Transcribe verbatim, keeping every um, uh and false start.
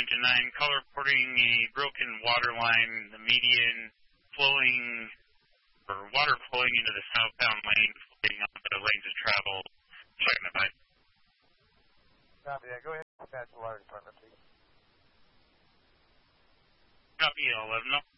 Engine nine, call reporting a broken water line, the median flowing, or water flowing into the southbound lane, flooding on the lanes of travel. Checking it, bye. Copy, yeah, go ahead and dispatch the water department, please. Copy, I'll let them know.